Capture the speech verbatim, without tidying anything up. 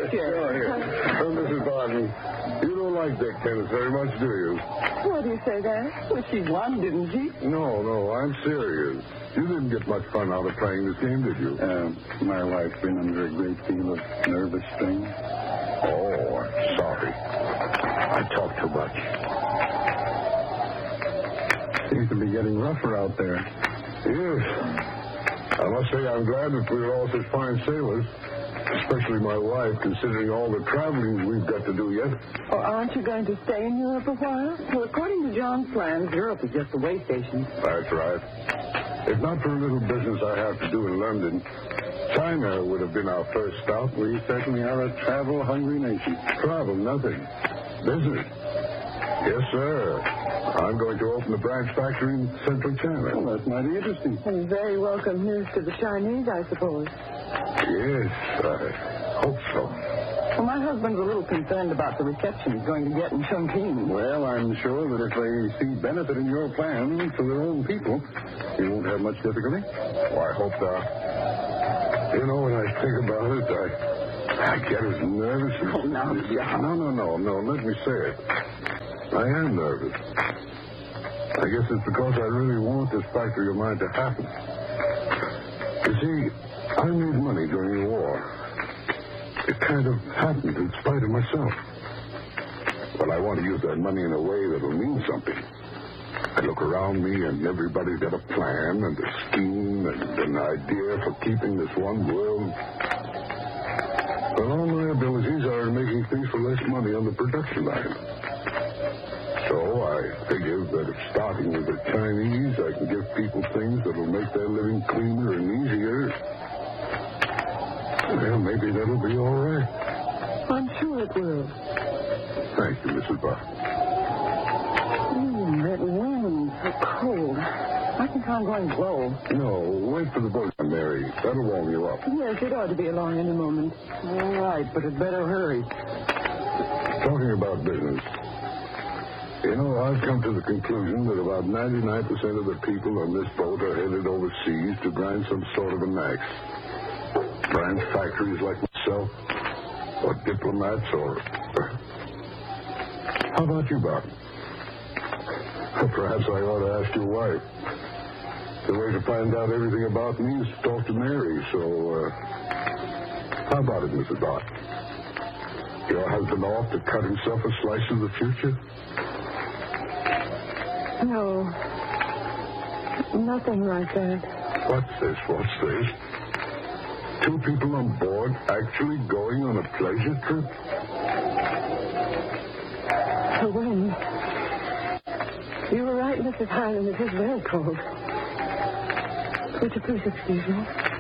monsieur. Oh, here. Oh, Missus Barton, you don't like Dick Kenneth very much, do you? Why do you say that? Well, she won, didn't she? No, no, I'm serious. You didn't get much fun out of playing this game, did you? Uh, my wife's been under a great deal of nervous strain. Oh, I'm sorry. I talk too much. Seems to be getting rougher out there. Yes. I must say I'm glad that we're all such fine sailors. Especially my wife, considering all the traveling we've got to do yet. Or aren't you going to stay in Europe a while? Well, according to John's plans, Europe is just a way station. That's right. If not for a little business I have to do in London, China would have been our first stop. We certainly are a travel-hungry nation. Travel, nothing. Business. Yes, sir. I'm going to open a branch factory in central China. Well, that's mighty interesting. And very welcome news to the Chinese, I suppose. Yes, I hope so. Well, my husband's a little concerned about the reception he's going to get in Chongqing. Well, I'm sure that if they see benefit in your plan for their own people, you won't have much difficulty. Oh, I hope not. You know, when I think about it, I, I get as nervous as... Oh, now, John. No, no, no, no, let me say it. I am nervous. I guess it's because I really want this factory of mine to happen. You see, I made money during the war. It kind of happened in spite of myself. But I want to use that money in a way that'll mean something. I look around me and everybody's got a plan and a scheme and an idea for keeping this one world. But all my abilities are in making things for less money on the production line. So I figured that if starting with the Chinese, I can give people things that'll make their living cleaner and easier. Well, maybe that'll be all right. I'm sure it will. Thank you, Missus Barton. Mm, that wind, so cold. I think I'm going to blow. No, wait for the boat, Mary. That'll warm you up. Yes, it ought to be along any moment. All right, but it better hurry. Talking about business, you know, I've come to the conclusion that about ninety-nine percent of the people on this boat are headed overseas to grind some sort of an axe. Branch factories like myself, or diplomats, or... How about you, Barton? Perhaps I ought to ask your wife. The way to find out everything about me is to talk to Mary, so, uh... How about it, Missus Barton? Your husband off to cut himself a slice of the future? No. Nothing like that. What's this? What's this? Two people on board actually going on a pleasure trip? The wind. You were right, Missus Highland. It is very cold. Would you please excuse me?